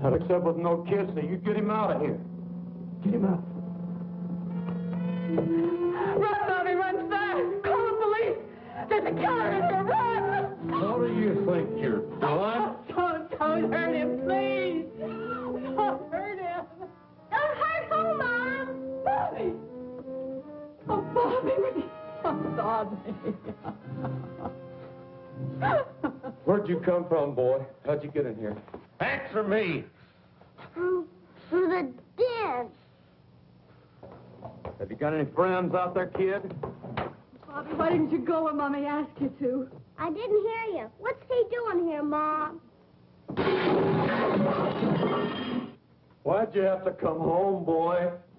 Except with no kids, so you get him out of here. Get him out. Run, Bobby, run fast! Call the police! There's a killer in here, run! What do you think you're doing? Don't hurt him, please! Don't hurt him! Don't hurt who, Mom? Bobby! Oh, Bobby! Oh, Bobby! Where'd you come from, boy? How'd you get in here? Answer me! Through the den. Have you got any friends out there, kid? Bobby, why didn't you go when Mommy asked you to? I didn't hear you. What's he doing here, Mom? Why'd you have to come home, boy?